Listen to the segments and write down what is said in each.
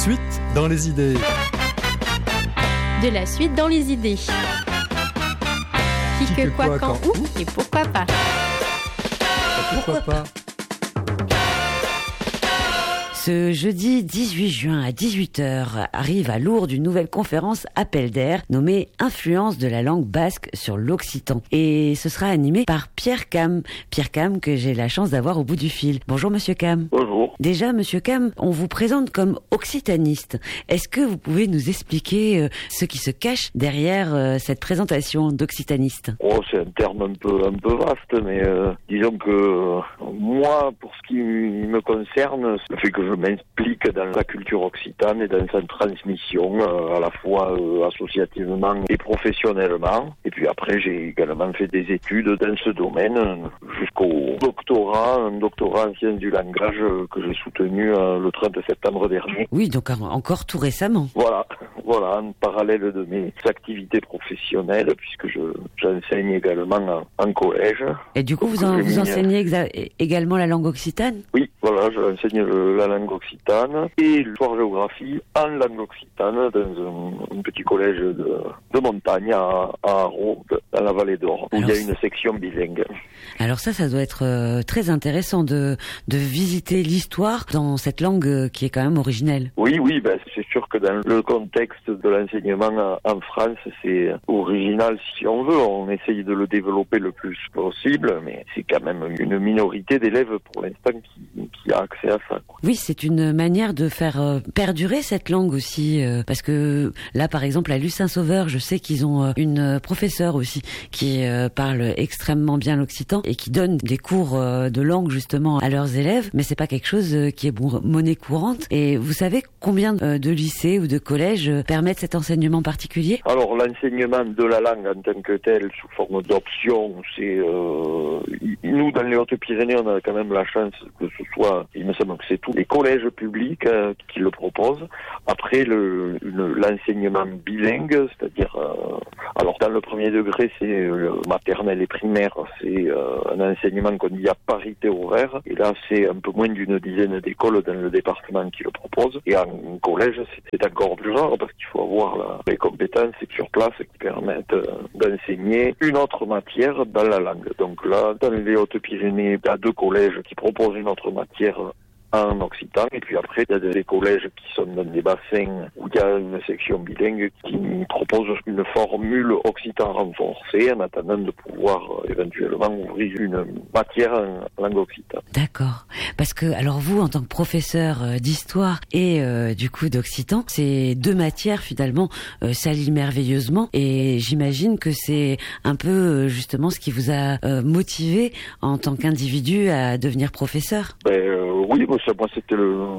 suite dans les idées. De la suite dans les idées. Qui que quoi, quand, où et pourquoi pas. Pourquoi pas? Ce jeudi 18 juin à 18h arrive à Lourdes une nouvelle conférence Appel d'air nommée Influence de la langue basque sur l'occitan. Et ce sera animé par Pierre Cam. Pierre Cam que j'ai la chance d'avoir au bout du fil. Bonjour Monsieur Cam. Bonjour. Déjà Monsieur Cam, on vous présente comme occitaniste. Est-ce que vous pouvez nous expliquer ce qui se cache derrière cette présentation d'occitaniste? C'est un terme un peu vaste, mais disons que moi, pour ce qui me concerne, le fait que je m'implique dans la culture occitane et dans sa transmission, à la fois associativement et professionnellement. Et puis après, j'ai également fait des études dans ce domaine jusqu'au doctorat, un doctorat en sciences du langage que j'ai soutenu le 30 septembre dernier. Oui, donc encore tout récemment. Voilà, en parallèle de mes activités professionnelles, puisque j'enseigne également en collège. Et du coup, vous enseignez également la langue occitane? Oui, voilà, j'enseigne la langue occitane et l'histoire-géographie en langue occitane dans un petit collège de montagne à Haro, dans la vallée d'Or, où il y a une section bilingue. Alors ça doit être très intéressant de visiter l'histoire dans cette langue qui est quand même originelle. Oui, c'est sûr que dans le contexte de l'enseignement en France, c'est original si on veut. On essaye de le développer le plus possible, mais c'est quand même une minorité d'élèves pour l'instant qui a accès à ça, quoi. Oui, c'est une manière de faire perdurer cette langue aussi, parce que là, par exemple, à Lucin-Sauveur, je sais qu'ils ont une professeure aussi qui parle extrêmement bien l'occitan et qui donne des cours de langue justement à leurs élèves, mais c'est pas quelque chose qui est monnaie courante. Et vous savez combien de lycées ou de collèges permettent cet enseignement particulier? Alors, l'enseignement de la langue en tant que tel, sous forme d'option, c'est... nous, dans les Hautes-Pyrénées, on a quand même la chance que ce soit, il me semble que c'est tous les collèges publics qui le proposent. Après, l'enseignement bilingue, c'est-à-dire... alors, dans le premier degré, c'est maternelle et primaire, c'est un enseignement qu'on dit à parité horaire. Et là, c'est un peu moins d'une dizaine d'écoles dans le département qui le proposent. Et en collège, c'est encore plus rare parce qu'il faut avoir les compétences sur place qui permettent d'enseigner une autre matière dans la langue. Donc là, dans les Hautes-Pyrénées, il y a 2 collèges qui proposent une autre matière en occitan, et puis après il y a des collèges qui sont dans des bassins où il y a une section bilingue qui propose une formule occitan renforcée en attendant de pouvoir éventuellement ouvrir une matière en langue occitane. D'accord, parce que alors vous en tant que professeur d'histoire et du coup d'occitan, ces 2 matières finalement s'allient merveilleusement, et j'imagine que c'est un peu justement ce qui vous a motivé en tant qu'individu à devenir professeur. Oui, moi c'était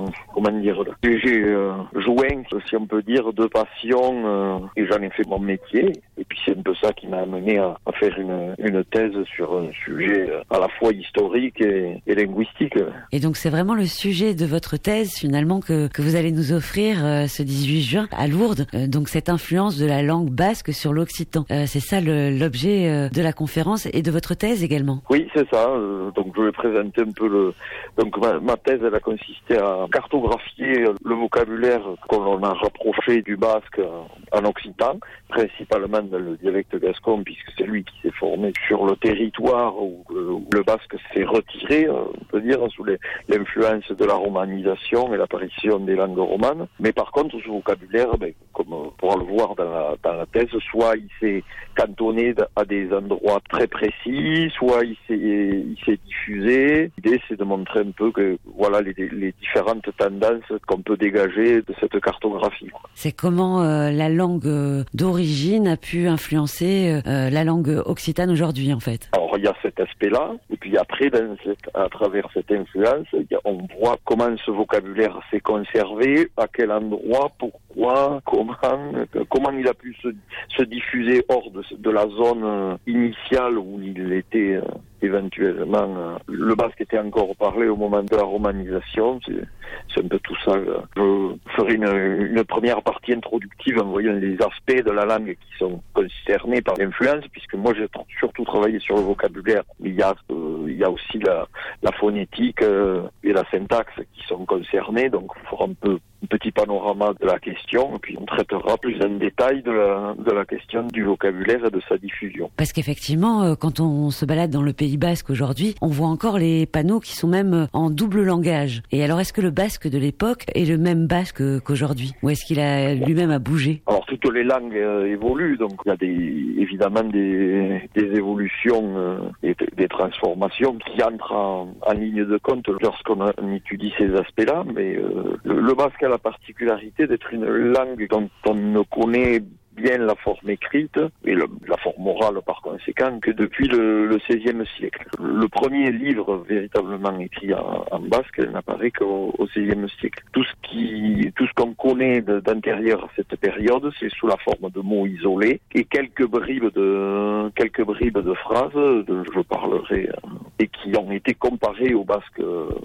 j'ai joint, si on peut dire, de passion, et j'en ai fait mon métier, et puis c'est un peu ça qui m'a amené à faire une thèse sur un sujet à la fois historique et linguistique. Et donc c'est vraiment le sujet de votre thèse finalement que vous allez nous offrir ce 18 juin à Lourdes, donc cette influence de la langue basque sur l'occitan. C'est ça l'objet de la conférence et de votre thèse également? Oui, c'est ça, donc je vais présenter un peu donc ma thèse, elle a consisté à cartographier le vocabulaire qu'on a rapproché du basque en occitan, principalement dans le dialecte gascon, puisque c'est lui qui s'est formé sur le territoire où le basque s'est retiré, on peut dire, sous l'influence de la romanisation et l'apparition des langues romanes. Mais par contre, ce vocabulaire, comme on pourra le voir dans la thèse, soit il s'est cantonné à des endroits très précis, soit il s'est diffusé. L'idée, c'est de montrer un peu que voilà les différentes tendances qu'on peut dégager de cette cartographie. C'est comment la langue d'origine a pu influencer la langue occitane aujourd'hui, en fait. Alors, il y a cet aspect-là, et puis après, à travers cette influence, on voit comment ce vocabulaire s'est conservé, à quel endroit, pourquoi, comment il a pu se diffuser hors de la zone initiale où il était éventuellement, le basque était encore parlé au moment de la romanisation. C'est un peu tout ça. Je ferai une première partie introductive en voyant les aspects de la langue qui sont concernés par l'influence, puisque moi j'ai surtout travaillé sur le vocabulaire. Il y a aussi la phonétique et la syntaxe qui sont concernés, donc il faudra un petit panorama de la question, et puis on traitera plus en détail de la question du vocabulaire et de sa diffusion. Parce qu'effectivement, quand on se balade dans le Pays Basque aujourd'hui, on voit encore les panneaux qui sont même en double langage. Et alors, est-ce que le basque de l'époque est le même basque qu'aujourd'hui, ou est-ce qu'il a lui-même a bougé? Alors, toutes les langues évoluent, donc il y a évidemment des évolutions et des transformations qui entrent en ligne de compte lorsqu'on étudie ces aspects-là, mais le basque a la particularité d'être une langue dont on ne connaît bien la forme écrite et la forme orale par conséquent que depuis le XVIe siècle. Le premier livre véritablement écrit en basque n'apparaît qu'au XVIe siècle. Tout ce qu'on connaît d'antérieur à cette période, c'est sous la forme de mots isolés et quelques bribes de phrases dont je parlerai et qui ont été comparées au basque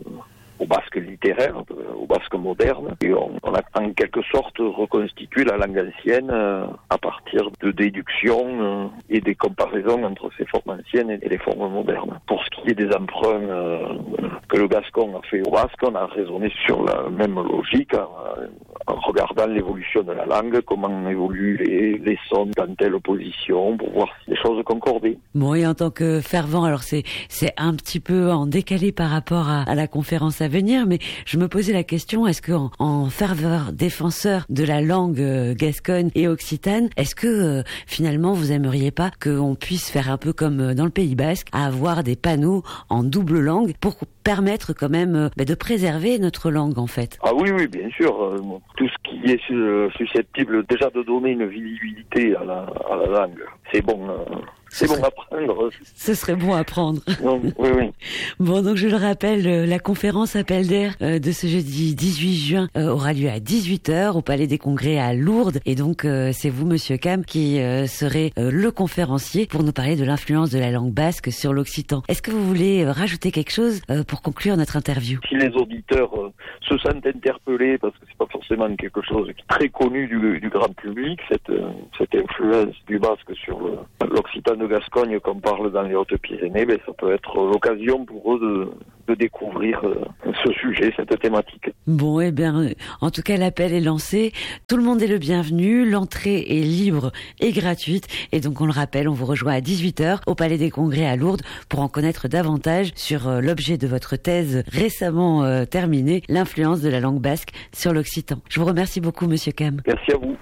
littéraire, au basque moderne, et on a en quelque sorte reconstitué la langue ancienne à partir de déductions et des comparaisons entre ces formes anciennes et les formes modernes. Pour ce qui est des emprunts que le gascon a fait au basque, on a raisonné sur la même logique en regardant l'évolution de la langue, comment évoluent les sons dans telle position, pour voir si les choses concordaient. Bon, et en tant que fervent, alors c'est un petit peu en décalé par rapport à la conférence à venir, mais je me posais la question, est-ce que en ferveur défenseur de la langue gasconne et occitane, est-ce que finalement vous aimeriez pas qu'on puisse faire un peu comme dans le Pays Basque, à avoir des panneaux en double langue pour permettre quand même de préserver notre langue en fait? Ah oui, bien sûr. Tout ce qui est susceptible déjà de donner une visibilité à la langue, c'est bon. C'est bon à prendre. Ce serait bon à prendre. Oui. Bon, donc je le rappelle, la conférence Appel d'air de ce jeudi 18 juin aura lieu à 18h au Palais des Congrès à Lourdes. Et donc, c'est vous, Monsieur Cam, qui serez le conférencier pour nous parler de l'influence de la langue basque sur l'occitan. Est-ce que vous voulez rajouter quelque chose pour conclure notre interview? Si les auditeurs se sentent interpellés, parce que c'est pas forcément quelque chose qui est très connu du grand public, cette influence du basque sur l'occitan de Gascogne, qu'on parle dans les Hautes-Pyrénées, ça peut être l'occasion pour eux de découvrir ce sujet, cette thématique. Bon, eh bien, en tout cas, l'appel est lancé. Tout le monde est le bienvenu. L'entrée est libre et gratuite. Et donc, on le rappelle, on vous rejoint à 18h au Palais des Congrès à Lourdes pour en connaître davantage sur l'objet de votre thèse récemment terminée, l'influence de la langue basque sur l'occitan. Je vous remercie beaucoup, Monsieur Cam. Merci à vous.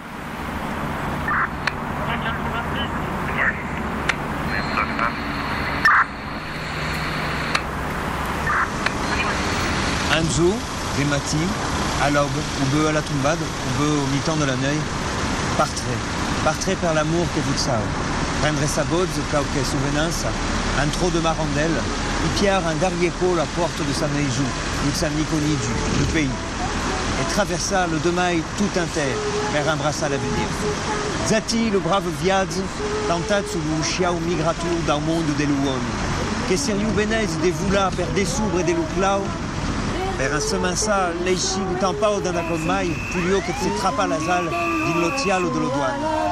Anzo, des matins, à l'aube, ou peu à la tombade, ou peu au mi-temps de la nuit, partrez per l'amour que vous savez. Prendre sa botte, quelque souvenance, un trot de marandelle, y pierre un dernier coup la porte de sa maison, ou de sa Niconie du pays, et traversa le demain tout entier, vers embrasser l'avenir. Zati, le brave viaz, tentat sous le chiao migratur dans le monde des louons, que seriou benez de vous là, per des soubres et des louclao, per ensemençar l'eixi du tampao d'un acol mai, plus haut que se trapa la salle d'une lotial ou de l'odoine.